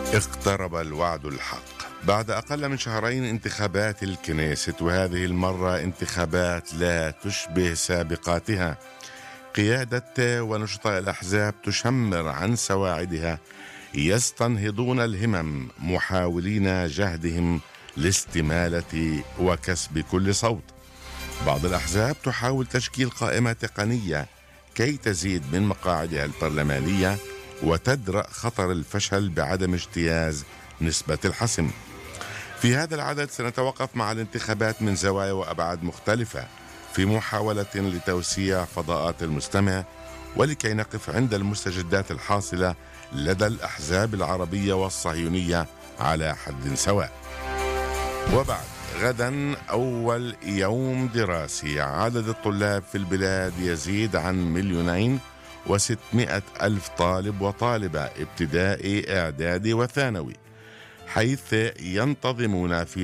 اقترب الوعد الحق. بعد أقل من شهرين انتخابات الكنيست، وهذه المرة انتخابات لا تشبه سابقاتها. قيادة ونشطاء الأحزاب تشمر عن سواعدها، يستنهضون الهمم محاولين جهدهم لاستمالة وكسب كل صوت. بعض الأحزاب تحاول تشكيل قائمة تقنية كي تزيد من مقاعدها البرلمانية وتدرأ خطر الفشل بعدم اجتياز نسبة الحسم. في هذا العدد سنتوقف مع الانتخابات من زوايا وأبعاد مختلفة في محاولة لتوسيع فضاءات المستمع، ولكي نقف عند المستجدات الحاصلة لدى الأحزاب العربية والصهيونية على حد سواء. وبعد غدا أول يوم دراسي، عدد الطلاب في البلاد يزيد عن 2,600,000 طالب وطالبة ابتدائي إعدادي وثانوي، حيث ينتظمون في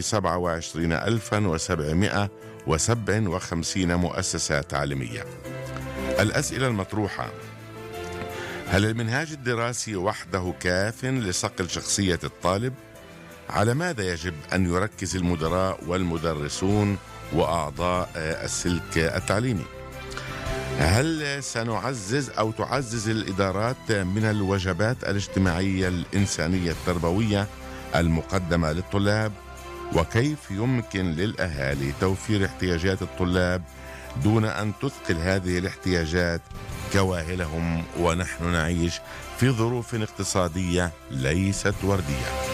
27,757 مؤسسة تعليمية. الأسئلة المطروحة: هل المنهاج الدراسي وحده كاف لصقل شخصية الطالب؟ على ماذا يجب أن يركز المدراء والمدرسون وأعضاء السلك التعليمي؟ هل سنعزز أو تعزز الإدارات من الوجبات الاجتماعية الإنسانية التربوية المقدمة للطلاب؟ وكيف يمكن للأهالي توفير احتياجات الطلاب دون أن تثقل هذه الاحتياجات كواهلهم ونحن نعيش في ظروف اقتصادية ليست وردية؟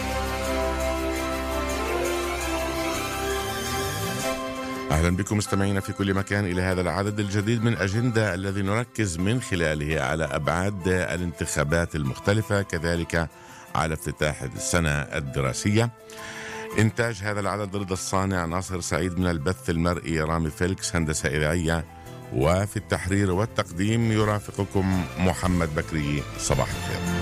أهلا بكم مستمعينا في كل مكان إلى هذا العدد الجديد من أجندة، الذي نركز من خلاله على أبعاد الانتخابات المختلفة، كذلك على افتتاح السنة الدراسية. إنتاج هذا العدد رضا الصانع، ناصر سعيد من البث المرئي، رامي فيلكس هندسة إذاعية، وفي التحرير والتقديم يرافقكم محمد بكري. صباح الخير.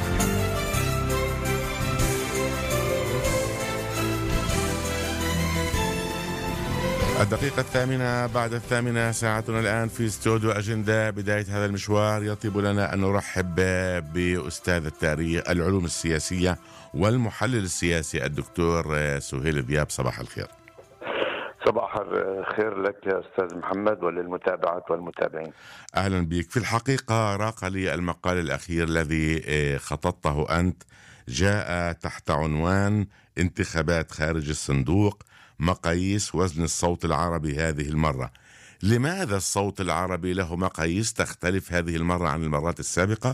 الدقيقة 8 بعد 8 ساعتنا الآن في استوديو أجندة. بداية هذا المشوار يطيب لنا أن نرحب بأستاذ التاريخ العلوم السياسية والمحلل السياسي الدكتور سهيل ذياب. صباح الخير. صباح الخير لك يا أستاذ محمد وللمتابعات والمتابعين. أهلا بك. في الحقيقة راق لي المقال الأخير الذي خططته أنت، جاء تحت عنوان انتخابات خارج الصندوق، مقاييس وزن الصوت العربي هذه المرة. لماذا الصوت العربي له مقاييس تختلف هذه المرة عن المرات السابقة؟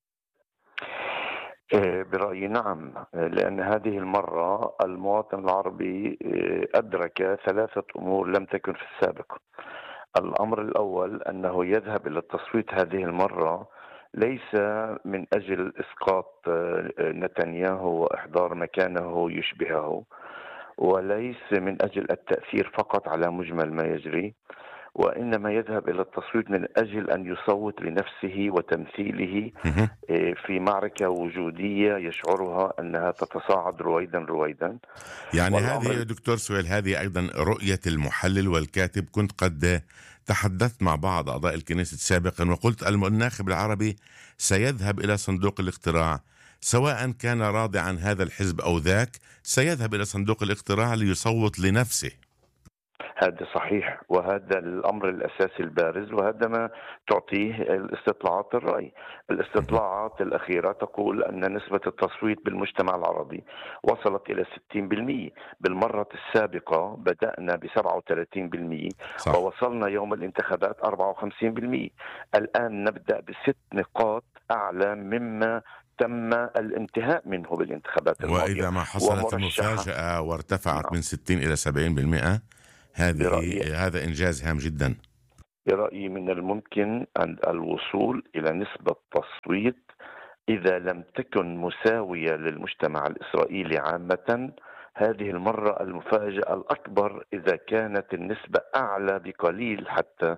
برأيي نعم، لأن هذه المرة المواطن العربي أدرك ثلاثة أمور لم تكن في السابق. الأمر الأول أنه يذهب إلى التصويت هذه المرة ليس من أجل إسقاط نتنياهو وإحضار مكانه يشبهه، وليس من أجل التأثير فقط على مجمل ما يجري، وإنما يذهب إلى التصويت من أجل أن يصوت لنفسه وتمثيله في معركة وجودية يشعرها أنها تتصاعد رويدا رويدا. يعني هذه دكتور سهيل، هذه أيضا رؤية المحلل والكاتب. كنت قد تحدثت مع بعض أعضاء الكنيست سابقا وقلت الناخب العربي سيذهب إلى صندوق الاقتراع، سواء كان راضي عن هذا الحزب أو ذاك، سيذهب إلى صندوق الاقتراع ليصوت لنفسه. هذا صحيح، وهذا الأمر الأساسي البارز، وهذا ما تعطيه الاستطلاعات الرأي. الاستطلاعات الأخيرة تقول أن نسبة التصويت بالمجتمع العربي وصلت إلى 60%. بالمرة السابقة بدأنا ب37% ووصلنا يوم الانتخابات 54%. الآن نبدأ ب6 نقاط أعلى مما تم الانتهاء منه بالانتخابات الماضية. وإذا ما حصلت المفاجأة وارتفعت من 60 إلى 70%، هذا إنجاز هام جدا. برأيي من الممكن أن الوصول إلى نسبة تصويت إذا لم تكن مساوية للمجتمع الإسرائيلي عامة. هذه المرة المفاجأة الأكبر إذا كانت النسبة أعلى بقليل حتى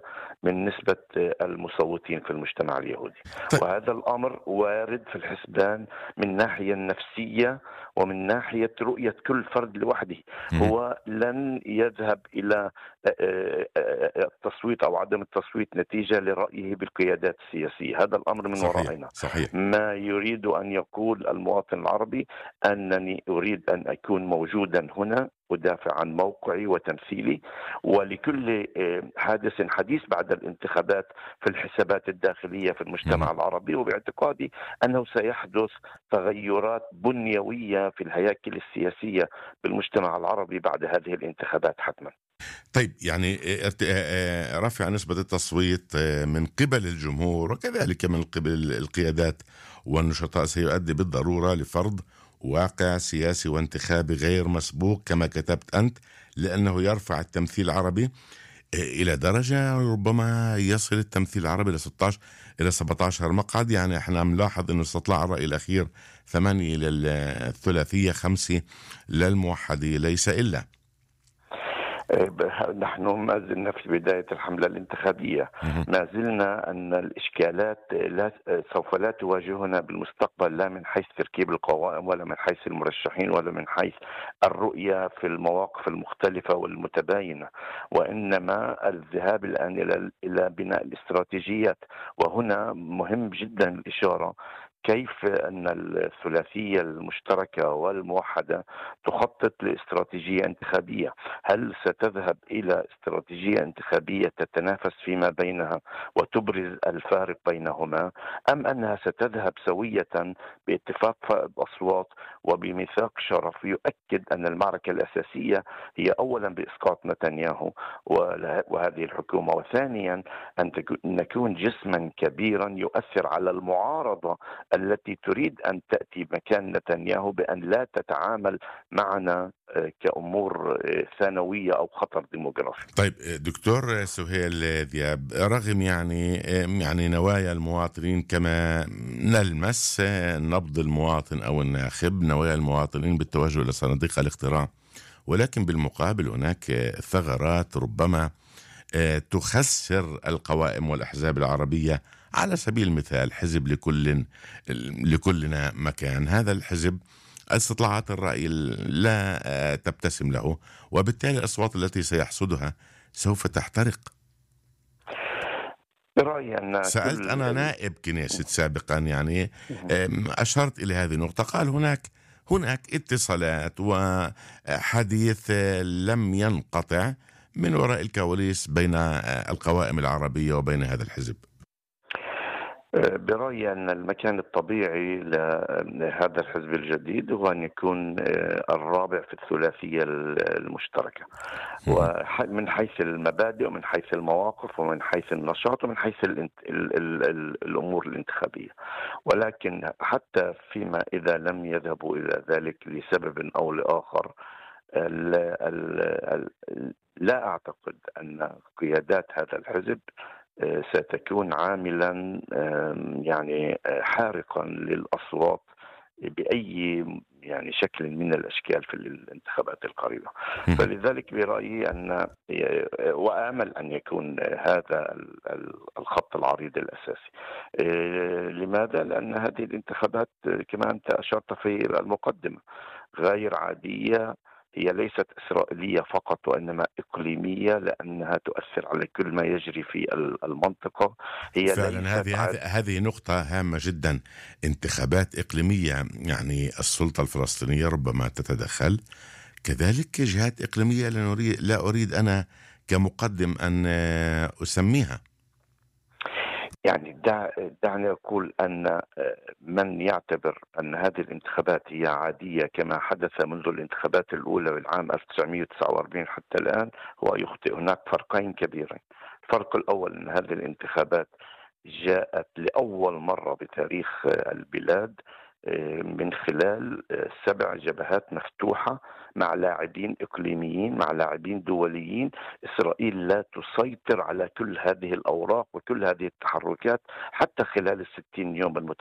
من نسبة المصوتين في المجتمع اليهودي. طيب. وهذا الأمر وارد في الحسبان من ناحية النفسية ومن ناحية رؤية كل فرد لوحده. مهم. هو لن يذهب إلى التصويت أو عدم التصويت نتيجة لرأيه بالقيادات السياسية. هذا الأمر من صحيح، ورائنا. صحيح. ما يريد أن يقول المواطن العربي أنني أريد أن أكون موجودا هنا، أدافع عن موقعي وتمثيلي، ولكل حادث حديث بعد الانتخابات في الحسابات الداخلية في مهم. المجتمع العربي. وباعتقادي أنه سيحدث تغيرات بنيوية في الهياكل السياسية بالمجتمع العربي بعد هذه الانتخابات حتما. طيب، يعني رفع نسبة التصويت من قبل الجمهور وكذلك من قبل القيادات والنشطاء سيؤدي بالضرورة لفرض واقع سياسي وانتخابي غير مسبوق كما كتبت أنت، لأنه يرفع التمثيل العربي إلى درجة ربما يصل التمثيل العربي إلى 16 إلى 17 مقعد. يعني احنا بنلاحظ أنه استطلاع الرأي الأخير 8 للثلاثية 5 للموحدة ليس إلا. نحن ما زلنا في بداية الحملة الانتخابية. مهم. ما زلنا أن الإشكالات سوف لا تواجهنا بالمستقبل، لا من حيث تركيب القوائم ولا من حيث المرشحين ولا من حيث الرؤية في المواقف المختلفة والمتباينة، وإنما الذهاب الآن إلى بناء الاستراتيجيات. وهنا مهم جدا الإشارة كيف أن الثلاثية المشتركة والموحدة تخطط لاستراتيجية انتخابية. هل ستذهب إلى استراتيجية انتخابية تتنافس فيما بينها وتبرز الفارق بينهما، أم أنها ستذهب سوية باتفاق فائض أصوات وبميثاق شرف يؤكد أن المعركة الأساسية هي أولا بإسقاط نتنياهو وهذه الحكومة، وثانيا أن نكون جسما كبيرا يؤثر على المعارضة التي تريد أن تأتي مكان نتنياهو بأن لا تتعامل معنا كأمور ثانوية أو خطر ديموغرافي. طيب دكتور سهيل دياب، رغم يعني نوايا المواطنين كما نلمس نبض المواطن أو الناخب، نوايا المواطنين بالتوجه إلى صناديق الاقتراع، ولكن بالمقابل هناك ثغرات ربما تخسر القوائم والأحزاب العربية. على سبيل المثال حزب لكلنا مكان، هذا الحزب استطلاعات الرأي لا تبتسم له، وبالتالي الأصوات التي سيحصدها سوف تحترق. برأيي أن سألت أنا نائب كنيست سابقا، يعني أشرت إلى هذه النقطة، قال هناك اتصالات وحديث لم ينقطع من وراء الكواليس بين القوائم العربية وبين هذا الحزب. برأيي أن المكان الطبيعي لهذا الحزب الجديد هو أن يكون الرابع في الثلاثية المشتركة، ومن حيث المبادئ ومن حيث المواقف ومن حيث النشاط ومن حيث الأمور الانتخابية. ولكن حتى فيما إذا لم يذهبوا إلى ذلك لسبب أو لآخر، لا أعتقد أن قيادات هذا الحزب ستكون عاملا يعني حارقا للأصوات بأي يعني شكل من الأشكال في الانتخابات القريبة. فلذلك برأيي أن وأمل أن يكون هذا الخط العريض الأساسي. لماذا؟ لأن هذه الانتخابات كما أنت أشرت في المقدمة غير عادية، هي ليست إسرائيلية فقط وإنما إقليمية، لأنها تؤثر على كل ما يجري في المنطقة. هي فعلا هذه نقطة هامة جدا. انتخابات إقليمية، يعني السلطة الفلسطينية ربما تتدخل، كذلك جهات إقليمية لا أريد أنا كمقدم أن أسميها. يعني دعني أقول أن من يعتبر أن هذه الانتخابات هي عادية كما حدث منذ الانتخابات الأولى بالعام 1949 حتى الآن هو يخطئ. هناك فرقين كبيرين. الفرق الأول أن هذه الانتخابات جاءت لأول مرة بتاريخ البلاد من خلال 7 جبهات مفتوحة مع لاعبين إقليميين مع لاعبين دوليين. إسرائيل لا تسيطر على كل هذه الأوراق وكل هذه التحركات حتى خلال 60 يوم